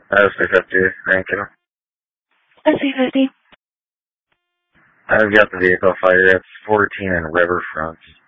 C50, Rankin. C50. I've got the vehicle fire. It's 14 in Riverfront.